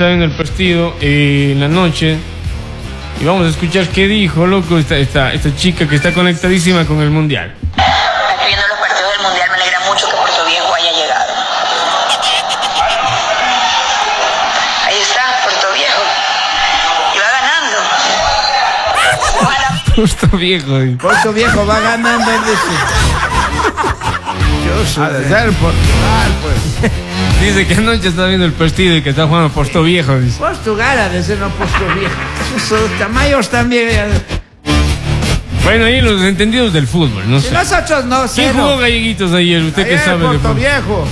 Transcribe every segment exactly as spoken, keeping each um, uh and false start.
está viendo el partido eh, en la noche y vamos a escuchar qué dijo, loco, esta, esta, esta chica que está conectadísima con el Mundial. Aquí viendo los partidos del Mundial, me alegra mucho que Puerto Viejo haya llegado. Ahí está, Puerto Viejo. Y va ganando. Ojalá... Puerto Viejo. Dice. Puerto Viejo va ganando, él dice. Yo soy de ser Portugal, pues. Dice que anoche está viendo el partido y que está jugando Puerto Viejo, dice. Portugal ha de ser no Puerto Viejo. Sus tamaños también. Bueno, ahí los entendidos del fútbol, no Si sé. nosotros no sé. ¿Quién jugó galleguitos ayer? Usted que Ayer, sabe de Puerto fútbol. Viejo.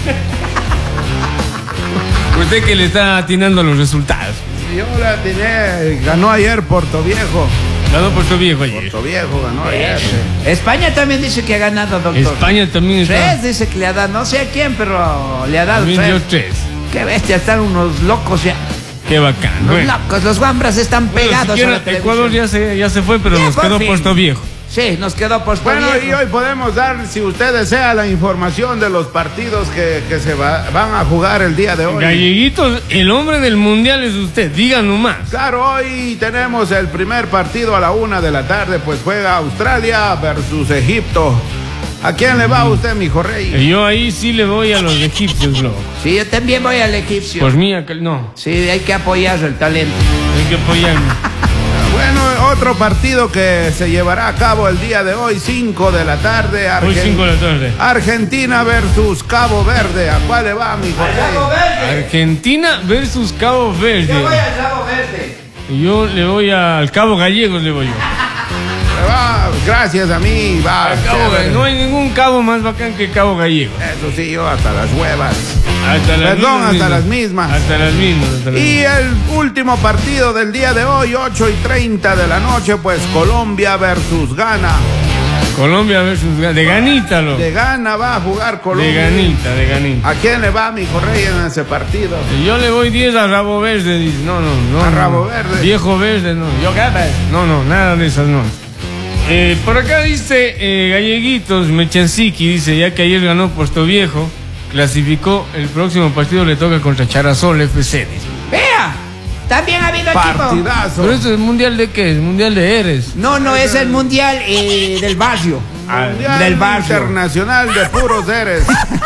Usted que le está atinando los resultados. Yo la atiné. Ganó ayer Puerto Viejo. Ganó Puerto Viejo ayer. Puerto Viejo ganó ayer. España también dice que ha ganado, doctor. España también está. Tres dice que le ha dado, no sé a quién, pero le ha dado También dio tres. tres. Qué bestia, están unos locos ya. Qué bacán. Los Bueno. locos, los guambras están Bueno, pegados siquiera a la televisión. Ecuador ya se, ya se fue, pero Ya, nos por quedó fin. Puerto Viejo. Sí, nos quedó Puerto Bueno, Viejo. y hoy podemos dar, si usted desea, la información de los partidos que, que se va- van a jugar el día de hoy. Galleguitos, el hombre del mundial es usted, diga nomás. Claro, hoy tenemos el primer partido a la una de la tarde, pues juega Australia versus Egipto. ¿A quién le va usted, mijo rey? Y yo ahí sí le voy a los egipcios, loco. Sí, yo también voy al egipcio. Pues mía, que no, Sí, hay que apoyar el talento. hay que apoyarme. Bueno, otro partido que se llevará a cabo el día de hoy, cinco de la tarde. Hoy Argen- cinco de la tarde. Argentina versus Cabo Verde. ¿A cuál le va, mijo rey? Argentina versus Cabo Verde. al Cabo Verde. Y yo le voy al Cabo Gallegos, le voy yo. Le va, gracias a mí, va. Al Cabo chévere. Gallegos. No hay ningún cabo más bacán que Cabo Gallegos. Eso sí, yo hasta las huevas. Hasta las Perdón, mismas, hasta las mismas. mismas. Hasta las mismas. Hasta las Y mismas. el último partido del día de hoy, ocho y treinta de la noche, pues Colombia versus Ghana. Colombia versus Ghana. De ganita, loco. De Ghana va a jugar De Colombia. ganita, de ganita. ¿A quién le va, mi rey, en ese partido? Y yo le voy diez a Rabo Verde, dice. No, no, no. A no. Rabo Verde. Viejo Verde, no. Yo gana. No, no, nada de esas no. Eh, por acá dice eh, Galleguitos, Mechansiki, dice, ya que ayer ganó Puerto Viejo, clasificó, el próximo partido le toca contra Charasol F C. Dice. Vea, también ha habido equipo. Partidazo. ¿Pero eso es mundial de qué? ¿Es mundial de Eres? No, no, es el mundial eh, del barrio. Mundial del barrio. Internacional de Puros Eres.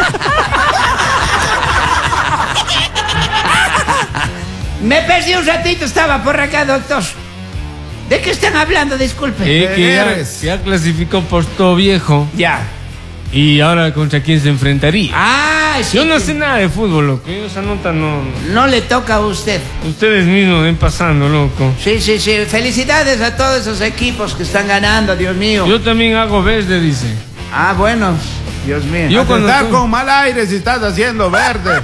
Me perdí un ratito, estaba por acá, doctor. ¿De qué están hablando? Disculpe. Eh, que ya, Eres. ya clasificó Puerto Viejo Ya. y ahora contra quién se enfrentaría. Ah, sí. Yo no que sé nada de fútbol, loco. Yo esa nota no. No le toca a usted. Ustedes mismos ven pasando, loco. Sí, sí, sí. Felicidades a todos esos equipos que están ganando, Dios mío. Yo también hago verde, dice. Ah, bueno. Dios mío. Yo Yo cuando estás tú- con mal aire si estás haciendo verde.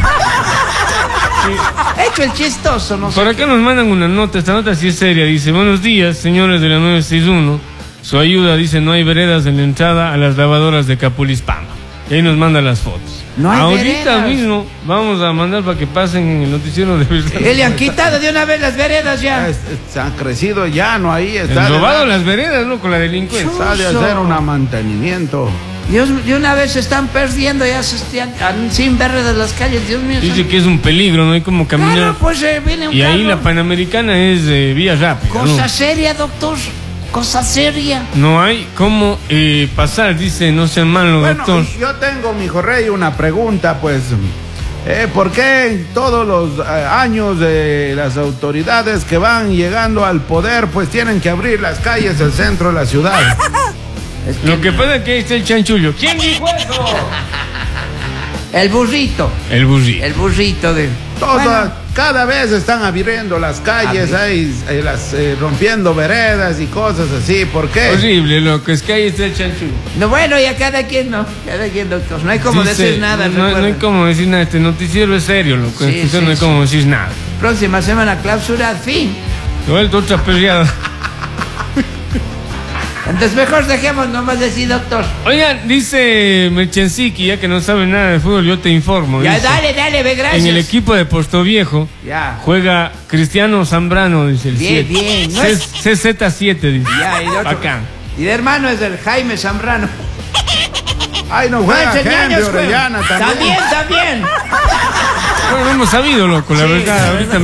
He hecho el chistoso, no sé. Por acá nos mandan una nota, esta nota sí es seria, dice, buenos días, señores de la nueve seis uno, su ayuda, dice, no hay veredas en la entrada a las lavadoras de Capulispama. Y ahí nos manda las fotos. No hay Ahorita veredas. mismo vamos a mandar para que pasen en el noticiero de verdad. Eh, le han quitado de una vez las veredas ya. Es- es- Se han crecido llano ahí. Está Han de, robado las veredas, ¿no? Con la delincuencia. está de hacer un mantenimiento. Dios, de una vez se están perdiendo ya se están, an- sin veredas las calles, Dios mío. Dice que es un peligro, no hay como caminar. Claro, pues eh, viene un Y ahí carro. la Panamericana es eh, vía rápida, ¿no? Cosa seria, doctor. Cosa seria. No hay cómo eh, pasar, dice, no sean malos, Bueno, doctor. y yo tengo, mi rey, una pregunta, pues. Eh, ¿Por qué todos los eh, años de las autoridades que van llegando al poder, pues tienen que abrir las calles del centro de la ciudad? Lo que pasa es que ahí está el chanchullo. ¿Quién dijo eso? El burrito. El burrito. El burrito de. Toda- Bueno, cada vez están abriendo las calles, ahí, eh, las, eh, rompiendo veredas y cosas así. ¿Por qué? Horrible, loco. Es que ahí está el chanchullo. no, bueno, y a cada quien no. Cada quien, doctor. No hay como Dice, decir nada. No, no hay recuerden. como decir nada. Este noticiero es serio, loco. Sí, Entonces sí, no hay sí. como decir nada. Próxima semana, clausura, fin. Te vuelto otra perreada. Entonces mejor dejemos nomás decir, doctor. Oigan, dice Merchansiki, ya que no sabe nada de fútbol, yo te informo. Ya, dice, dale, dale, ve, gracias. en el equipo de Puerto Viejo Ya. juega Cristiano Zambrano, dice el Bien, siete. bien, no C- es- C Z siete, dice. Ya, y de otro. Bacán. Y de hermano es el Jaime Zambrano. Ay, no juega Manche, Henry ñaños, Orellana juega. también. También, también. Bueno, no hemos sabido, loco, la Sí, verdad. la Ahorita